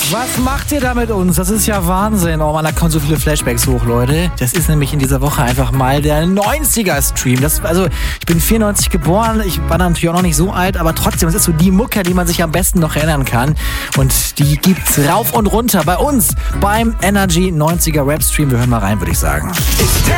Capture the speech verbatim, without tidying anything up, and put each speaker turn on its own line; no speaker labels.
Was macht ihr da mit uns? Das ist ja Wahnsinn. Oh man, da kommen so viele Flashbacks hoch, Leute. Das ist nämlich in dieser Woche einfach mal der neunziger-Stream. Das, also, ich bin vierundneunzig geboren. Ich war da natürlich auch noch nicht so alt, aber trotzdem, es ist so die Mucke, die man sich am besten noch erinnern kann. Und die gibt's rauf und runter bei uns beim Energy neunziger Rap Stream. Wir hören mal rein, würde ich sagen.